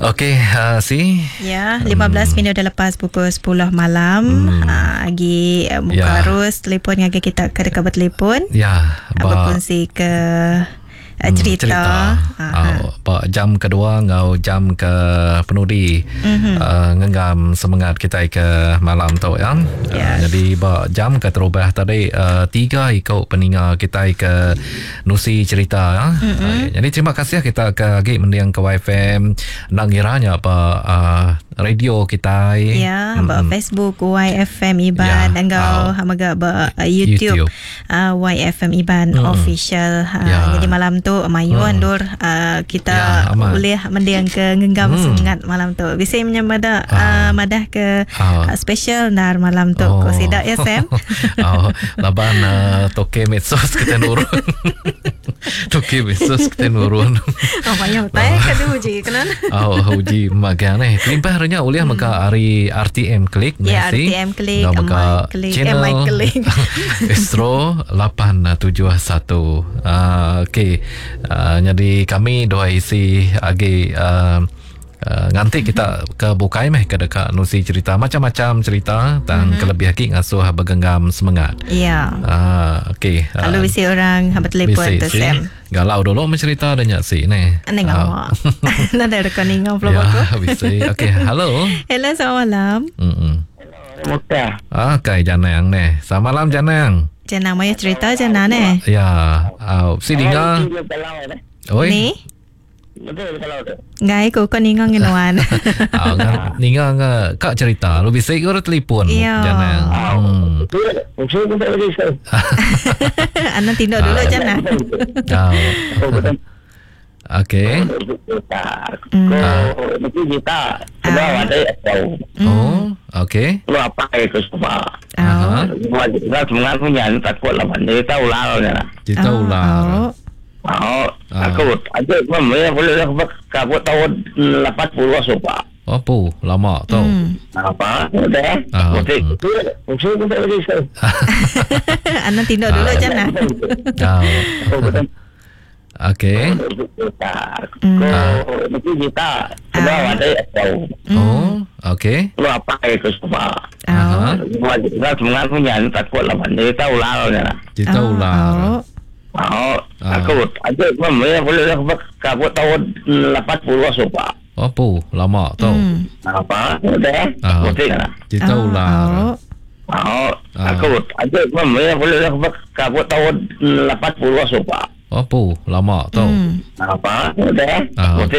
Okey, Ya, 15 minit dah lepas pukul 10 malam. Lagi buka arus telefon yang kita ke bertelefon. Ya, berkongsi ke cerita. Pak jam kedua ngau jam ke penudi ngenggam semangat kita ke malam tu ya. Jadi pak jam ke terubah tadi 3 ikut peninga kita ke nusi cerita ya. Jadi terima kasih kita ke gig mendiang ke YFM nangiranya pak radio kita ya pak Facebook YFM Iban dan ngau hamaga pak YouTube YFM Iban official. Jadi malam tu mayuan dor kita boleh mendiang ke ngenggam semangat malam tu. Bisa menyambada madah ke special nar malam tu. Ko sidak ya Sam. Laban toke medsos kita nurun. Toke medsos kita nurun. Banyak tay kadu uji kenan. Uji magane. Limpahnya uliah maka hari RTM klik ya RTM klik maka channel klik Astro 871. Okey. Jadi kami doa isi agi nanti kita ke bukai ke dekat nusi cerita macam-macam cerita dan kelebih lagi ngasuh bergenggam semangat. Ya. Okey. Kalau bisi orang habat telefon tu Sam. Galau dulu mencerita dan si ni. Nengok. Nada recording ngau pelak aku. Bisa. Okey, halo. Hello, selamat malam. Muka. Okey, Janang ni. Selamat malam Janang. Janang maya cerita Janang ni. Ya. Si Dinga. Oi. Ni. Betul kalau tu. Ngai ko ningang ginawan. Ningang kak cerita. Lu bisa ikut telefon Janang. Saya pun tak boleh saya. Anak tindak dulu Janang. Okey. Nanti kita sebab ada tahu. Okey. Lu apa itu semua? Kita semangat punya takut lah. Dia tahu lah. Kita ular. Aku ada memang boleh kabut tahun 80 sopa. Apa? Lama tau. Apa? Dah. Saya pun tak boleh saya. Anak tindak dulu Janang. Okey. Nanti kita sebab ada tahu. Okey. Lu apa itu semua? Kita semangat punya takut lah. Dia tahu lah. Kita ular. Aku ada memang boleh kabut tahun 80 sopa. Apa? Lama tau. Apa? Dah. Kita ular. Aku ada memang boleh kabut tahun 80 sopa. Apa? Lama tau. Apa? Dah.